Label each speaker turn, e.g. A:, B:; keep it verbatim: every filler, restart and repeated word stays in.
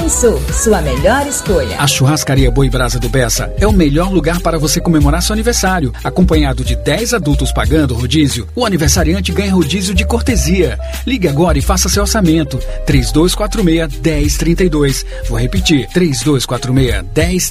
A: Sul, sua melhor escolha.
B: A Churrascaria Boi Brasa do Bessa é o melhor lugar para você comemorar seu aniversário. Acompanhado de dez adultos pagando rodízio, o aniversariante ganha rodízio de cortesia. Ligue agora e faça seu orçamento. três dois quatro seis, um zero três dois. Vou repetir, três dois quatro seis, um zero